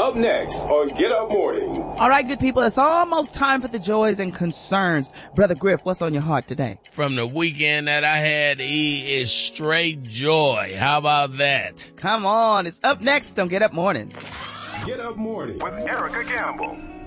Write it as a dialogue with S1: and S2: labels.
S1: Up next on Get Up Mornings.
S2: All right, good people, it's almost time for the joys and concerns. Brother Griff, what's on your heart today?
S3: From the weekend that I had, is straight joy. How about that?
S2: Come on, it's up next on Get Up Mornings.
S1: Get Up Mornings
S4: with Erica Campbell.